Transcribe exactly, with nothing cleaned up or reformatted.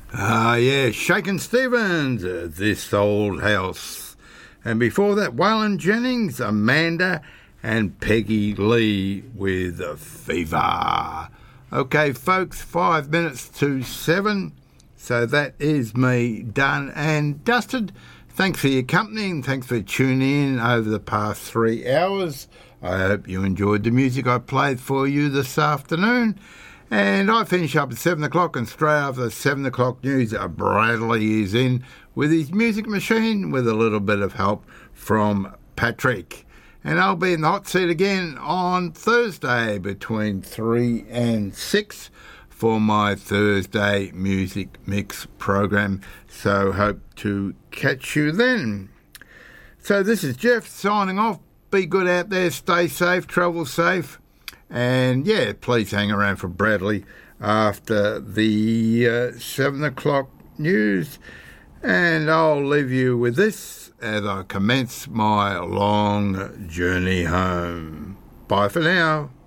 Ah, yeah, Shakin' Stevens, uh, This Old House. And before that, Waylon Jennings, Amanda, and Peggy Lee with Fever. Okay, folks, five minutes to seven. So that is me done and dusted. Thanks for your company and thanks for tuning in over the past three hours. I hope you enjoyed the music I played for you this afternoon. And I finish up at seven o'clock, and straight after the seven o'clock news, Bradley is in with his music machine with a little bit of help from Patrick. And I'll be in the hot seat again on Thursday between three and six for my Thursday Music Mix program. So hope to catch you then. So this is Jeff signing off. Be good out there, stay safe, travel safe. And, yeah, please hang around for Bradley after the uh, seven o'clock news. And I'll leave you with this as I commence my long journey home. Bye for now.